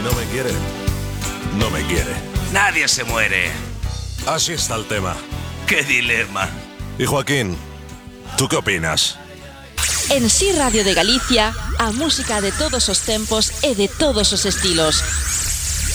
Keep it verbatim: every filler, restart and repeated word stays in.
no me quiere, no me quiere. Nadie se muere. Así está el tema. ¡Qué dilema! Y Joaquín, ¿tú qué opinas? En Si Radio de Galicia, a música de todos os tempos e de todos os estilos.